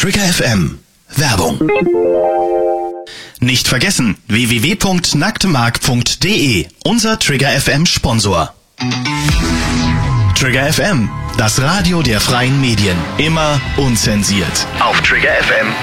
Trigger FM. Werbung. Nicht vergessen, www.nacktemark.de, unser Trigger FM Sponsor. Trigger FM, das Radio der freien Medien. Immer unzensiert. Auf triggerfm.de.